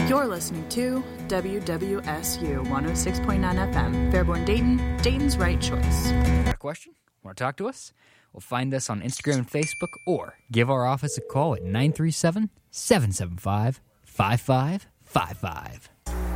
You're listening to WWSU 106.9 FM, Fairborn, Dayton, Dayton's right choice. Got a question? Want to talk to us? Well, find us on Instagram and Facebook, or give our office a call at 937-775-5555.